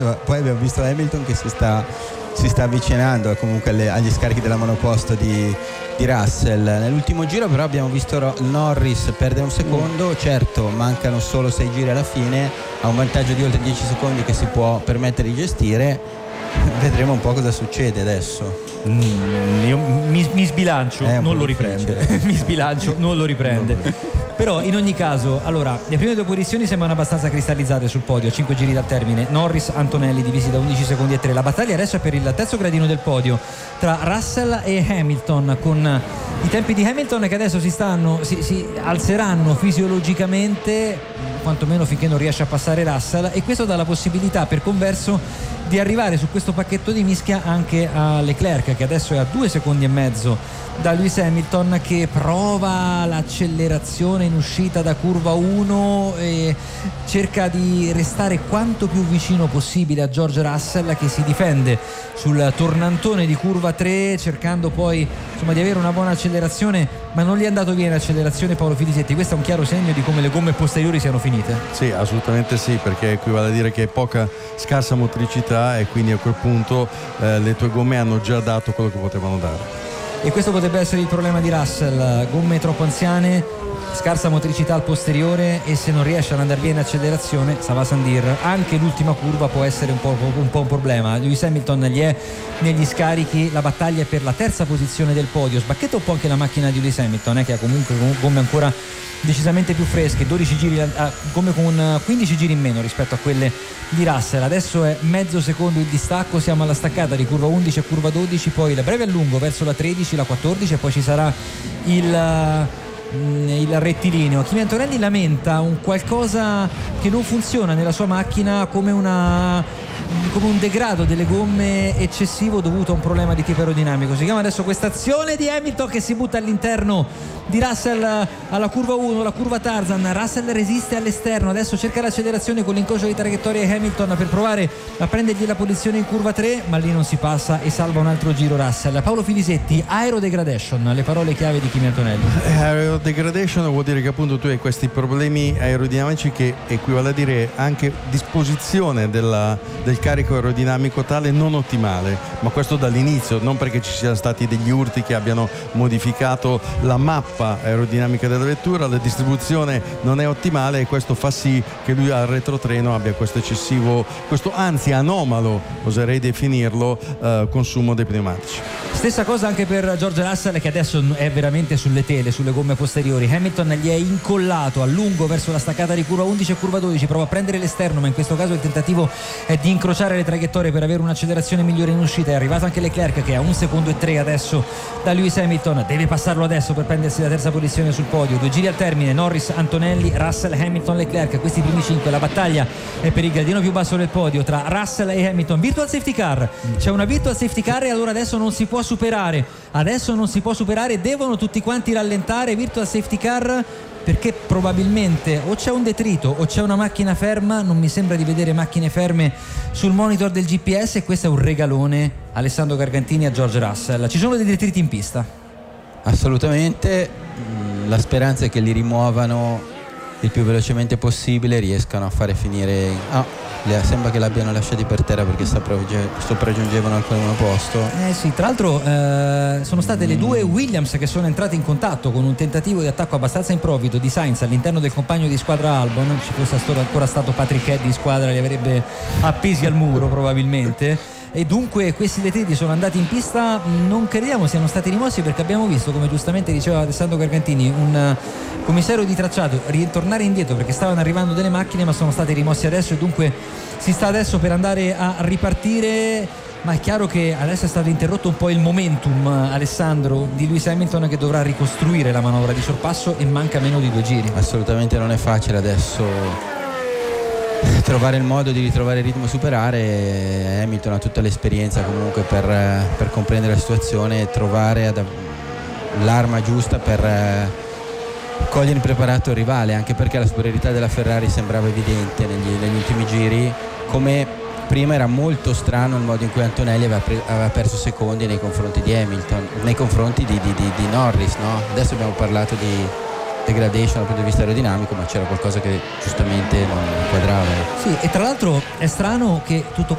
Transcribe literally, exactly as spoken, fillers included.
Poi abbiamo visto Hamilton che si sta, si sta avvicinando comunque alle, agli scarichi della monoposto di, di Russell. Nell'ultimo giro però abbiamo visto Ro- Norris perdere un secondo, certo mancano solo sei giri alla fine, ha un vantaggio di oltre dieci secondi che si può permettere di gestire. Vedremo un po' cosa succede adesso. Mm, io mi, mi sbilancio, non lo riprende. mi sbilancio, non lo riprende. No. Però in ogni caso, allora, le prime due posizioni sembrano abbastanza cristallizzate sul podio, cinque giri dal termine, Norris, Antonelli divisi da undici secondi e tre. La battaglia adesso è per il terzo gradino del podio tra Russell e Hamilton, con i tempi di Hamilton che adesso si stanno si, si alzeranno fisiologicamente, quantomeno finché non riesce a passare Russell, e questo dà la possibilità per converso di arrivare su questo pacchetto di mischia anche a Leclerc, che adesso è a due secondi e mezzo da Lewis Hamilton, che prova l'accelerazione in uscita da curva uno e cerca di restare quanto più vicino possibile a George Russell, che si difende sul tornantone di curva tre, cercando poi insomma di avere una buona accelerazione, ma non gli è andato bene l'accelerazione Paolo Filisetti. Questo è un chiaro segno di come le gomme posteriori siano finite. Sì, assolutamente sì, perché equivale a dire che poca, scarsa motricità, e quindi a quel punto eh, le tue gomme hanno già dato quello che potevano dare. E questo potrebbe essere il problema di Russell: gomme troppo anziane, scarsa motricità al posteriore, e se non riesce ad andare bene in accelerazione, ça va sans dire, anche l'ultima curva può essere un po', un po' un problema. Lewis Hamilton gli è negli scarichi, la battaglia è per la terza posizione del podio, sbacchetta un po' anche la macchina di Lewis Hamilton, eh, che ha comunque gomme ancora decisamente più fresche, dodici giri, come con quindici giri in meno rispetto a quelle di Russell. Adesso è mezzo secondo il distacco, siamo alla staccata di curva undici e curva dodici, poi la breve a lungo verso la tredici, la quattordici, e poi ci sarà il il rettilineo. Kimi Antonelli lamenta un qualcosa che non funziona nella sua macchina, come una come un degrado delle gomme eccessivo dovuto a un problema di tipo aerodinamico. Si chiama adesso questa azione di Hamilton che si butta all'interno di Russell alla curva uno, la curva Tarzan. Russell resiste all'esterno, adesso cerca l'accelerazione con l'incrocio di traiettoria Hamilton per provare a prendergli la posizione in curva tre, ma lì non si passa e salva un altro giro Russell. Paolo Filisetti, aerodegradation, le parole chiave di Kimi Antonelli. Aerodegradation vuol dire che appunto tu hai questi problemi aerodinamici, che equivale a dire anche disposizione della, del carico aerodinamico tale non ottimale, ma questo dall'inizio, non perché ci siano stati degli urti che abbiano modificato la mappa aerodinamica della vettura, la distribuzione non è ottimale, e questo fa sì che lui al retrotreno abbia questo eccessivo, questo anzi anomalo, oserei definirlo, eh, consumo dei pneumatici. Stessa cosa anche per George Russell, che adesso è veramente sulle tele, sulle gomme posteriori. Hamilton gli è incollato a lungo verso la staccata di curva undici e curva dodici, prova a prendere l'esterno, ma in questo caso il tentativo è di incrociare le traiettorie per avere un'accelerazione migliore in uscita. È arrivato anche Leclerc, che ha un secondo e tre adesso da Lewis Hamilton, deve passarlo adesso per prendersi la terza posizione sul podio. Due giri al termine, Norris, Antonelli, Russell, Hamilton, Leclerc, questi primi cinque. La battaglia è per il gradino più basso del podio tra Russell e Hamilton. Virtual safety car, c'è una virtual safety car, e allora adesso non si può superare adesso non si può superare devono tutti quanti rallentare. Virtual safety car perché probabilmente o c'è un detrito o c'è una macchina ferma. Non mi sembra di vedere macchine ferme sul monitor del G P S, e questo è un regalone Alessandro Gargantini a George Russell. Ci sono dei detriti in pista? Assolutamente, la speranza è che li rimuovano il più velocemente possibile, riescano a fare finire. Ah, sembra che l'abbiano lasciati per terra perché sopraggiungevano al primo posto. Eh sì, tra l'altro eh, sono state mm. le due Williams che sono entrate in contatto con un tentativo di attacco abbastanza improvvido di Sainz all'interno del compagno di squadra Albon. Non ci fosse ancora stato Patrick Head in squadra, li avrebbe appesi al muro probabilmente. E dunque questi detriti sono andati in pista, non crediamo siano stati rimossi, perché abbiamo visto, come giustamente diceva Alessandro Gargantini, un commissario di tracciato ritornare indietro perché stavano arrivando delle macchine, ma sono stati rimossi adesso, e dunque si sta adesso per andare a ripartire. Ma è chiaro che adesso è stato interrotto un po' il momentum, Alessandro, di Lewis Hamilton, che dovrà ricostruire la manovra di sorpasso, e manca meno di due giri. Assolutamente non è facile adesso trovare il modo di ritrovare il ritmo e superare. Hamilton ha tutta l'esperienza comunque per, per comprendere la situazione e trovare ad, l'arma giusta per cogliere impreparato il rivale, anche perché la superiorità della Ferrari sembrava evidente negli, negli ultimi giri. Come prima era molto strano il modo in cui Antonelli aveva, pre, aveva perso secondi nei confronti di Hamilton, nei confronti di, di, di, di Norris, no? Adesso abbiamo parlato di degradation dal punto di vista aerodinamico, ma c'era qualcosa che giustamente non quadrava. Sì, e tra l'altro è strano che tutto